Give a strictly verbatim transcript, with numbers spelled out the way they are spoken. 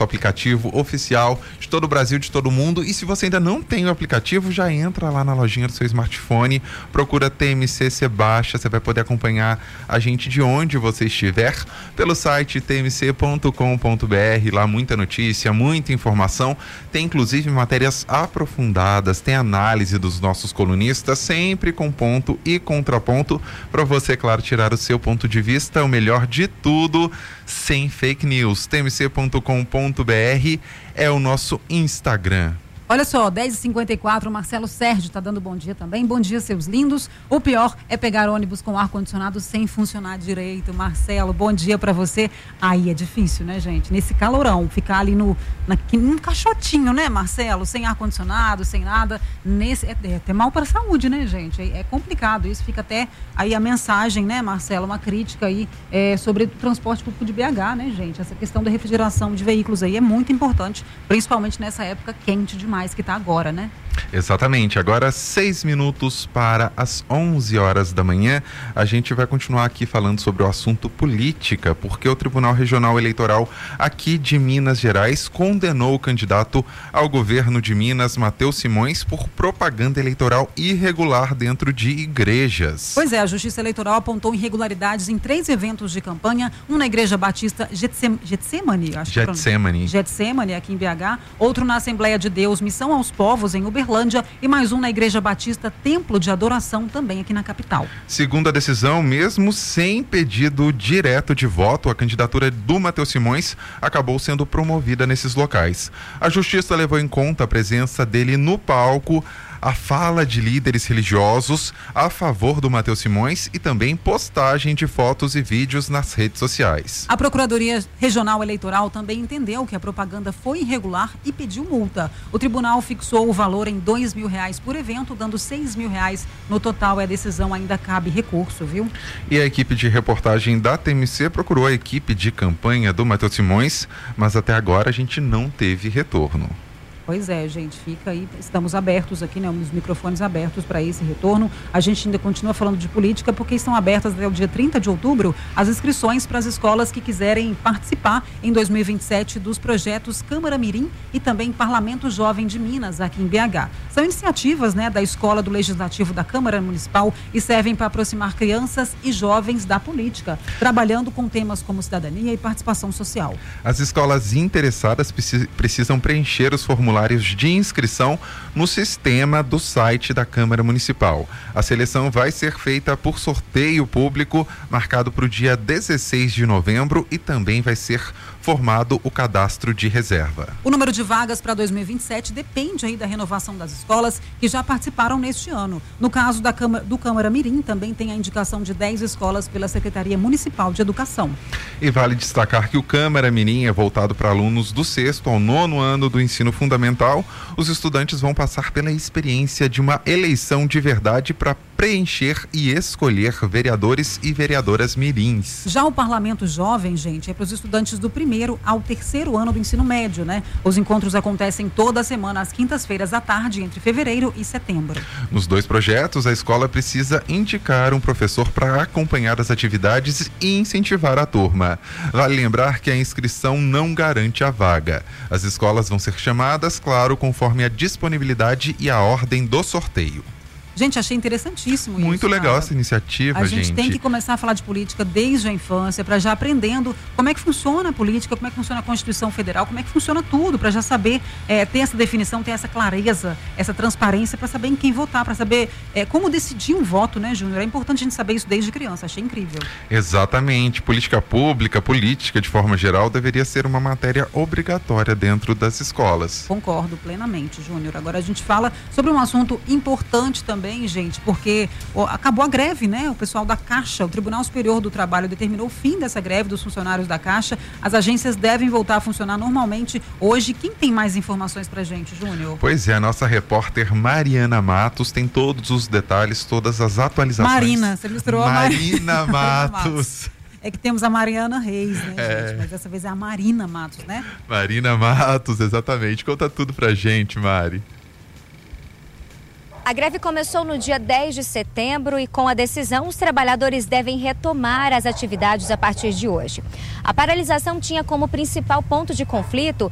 nosso aplicativo oficial de todo o Brasil, de todo o mundo. E se você ainda não tem o aplicativo, já entra lá na lojinha do seu smartphone, procura T M C, você baixa, você vai poder acompanhar a gente de onde você estiver pelo site t m c ponto com ponto b r. Lá muita notícia, muita informação, tem inclusive matérias aprofundadas, tem análise dos nossos colunistas, sempre com ponto e contraponto, para você, claro, tirar o seu ponto de vista, o melhor de tudo, sem fake news. t m c ponto com ponto b r é o nosso Instagram. Olha só, dez e cinquenta e quatro, o Marcelo Sérgio está dando bom dia também. Bom dia, seus lindos. O pior é pegar ônibus com ar-condicionado sem funcionar direito. Marcelo, bom dia para você. Aí é difícil, né, gente? Nesse calorão, ficar ali no na, num caixotinho, né, Marcelo? Sem ar-condicionado, sem nada. Nesse, é, é até mal para a saúde, né, gente? É, é complicado. Isso fica até aí a mensagem, né, Marcelo? Uma crítica aí é, sobre o transporte público de B H, né, gente? Essa questão da refrigeração de veículos aí é muito importante, principalmente nessa época quente demais que está agora, né? Exatamente, agora seis minutos para as onze horas da manhã, a gente vai continuar aqui falando sobre o assunto política, porque o Tribunal Regional Eleitoral aqui de Minas Gerais condenou o candidato ao governo de Minas, Matheus Simões, por propaganda eleitoral irregular dentro de igrejas. Pois é, a Justiça Eleitoral apontou irregularidades em três eventos de campanha, um na Igreja Batista Getsem... Getsemane, acho que é Getsemane. Getsemane, aqui em B H, outro na Assembleia de Deus, Missão aos Povos, em Uberlândia, e mais um na Igreja Batista Templo de Adoração, também aqui na capital. Segundo a decisão, mesmo sem pedido direto de voto, a candidatura do Matheus Simões acabou sendo promovida nesses locais. A Justiça levou em conta a presença dele no palco, a fala de líderes religiosos a favor do Matheus Simões e também postagem de fotos e vídeos nas redes sociais. A Procuradoria Regional Eleitoral também entendeu que a propaganda foi irregular e pediu multa. O tribunal fixou o valor em dois mil reais por evento, dando seis mil reais no total. A decisão ainda cabe recurso, viu? E a equipe de reportagem da T M C procurou a equipe de campanha do Matheus Simões, mas até agora a gente não teve retorno. Pois é, gente, fica aí, estamos abertos aqui, né, os microfones abertos para esse retorno. A gente ainda continua falando de política porque estão abertas até o dia trinta de outubro as inscrições para as escolas que quiserem participar em dois mil e vinte e sete dos projetos Câmara Mirim e também Parlamento Jovem de Minas, aqui em B H. São iniciativas, né, da Escola do Legislativo da Câmara Municipal e servem para aproximar crianças e jovens da política, trabalhando com temas como cidadania e participação social. As escolas interessadas precisam preencher os formulários de inscrição no sistema do site da Câmara Municipal. A seleção vai ser feita por sorteio público, marcado para o dia dezesseis de novembro, e também vai ser formado o cadastro de reserva. O número de vagas para dois mil e vinte e sete depende aí da renovação das escolas que já participaram neste ano. No caso da Câmara, do Câmara Mirim, também tem a indicação de dez escolas pela Secretaria Municipal de Educação. E vale destacar que o Câmara Mirim é voltado para alunos do sexto ao nono ano do ensino fundamental. Os estudantes vão passar pela experiência de uma eleição de verdade para preencher e escolher vereadores e vereadoras mirins. Já o Parlamento Jovem, gente, é para os estudantes do primeiro ao terceiro ano do ensino médio, né? Os encontros acontecem toda semana às quintas-feiras à tarde, entre fevereiro e setembro. Nos dois projetos, a escola precisa indicar um professor para acompanhar as atividades e incentivar a turma. Vale lembrar que a inscrição não garante a vaga. As escolas vão ser chamadas, claro, conforme a disponibilidade e a ordem do sorteio. Gente, achei interessantíssimo isso. Muito legal cara. essa iniciativa, gente. A gente, gente tem que começar a falar de política desde a infância, para já aprendendo como é que funciona a política, como é que funciona a Constituição Federal, como é que funciona tudo, para já saber é, ter essa definição, ter essa clareza, essa transparência, para saber em quem votar, para saber é, como decidir um voto, né, Júnior? É importante a gente saber isso desde criança, achei incrível. Exatamente. Política pública, política de forma geral, deveria ser uma matéria obrigatória dentro das escolas. Concordo plenamente, Júnior. Agora a gente fala sobre um assunto importante também, Também, gente, porque ó, acabou a greve, né? O pessoal da Caixa, o Tribunal Superior do Trabalho determinou o fim dessa greve dos funcionários da Caixa. As agências devem voltar a funcionar normalmente hoje. Quem tem mais informações pra gente, Júnior? Pois é, a nossa repórter Mariana Matos tem todos os detalhes, todas as atualizações. Marina, você misturou Marina a Matos. Matos. É que temos a Mariana Reis, né, é. gente? Mas dessa vez é a Marina Matos, né? Marina Matos, exatamente. Conta tudo pra gente, Mari. A greve começou no dia dez de setembro e, com a decisão, os trabalhadores devem retomar as atividades a partir de hoje. A paralisação tinha como principal ponto de conflito